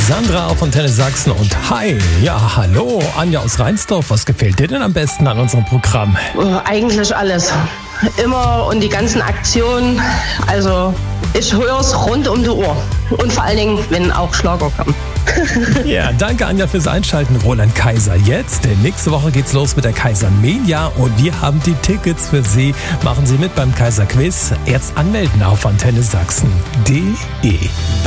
Sandra auf Antenne Sachsen und hi, ja hallo, Anja aus Reinsdorf, was gefällt dir denn am besten an unserem Programm? Eigentlich alles. Immer und die ganzen Aktionen, also ich höre es rund um die Uhr. Und vor allen Dingen, wenn auch Schlager kommen. Ja, danke Anja fürs Einschalten. Roland Kaiser jetzt. Denn nächste Woche geht's los mit der Kaiser Mania und wir haben die Tickets für Sie. Machen Sie mit beim Kaiser Quiz. Jetzt anmelden auf antennesachsen.de.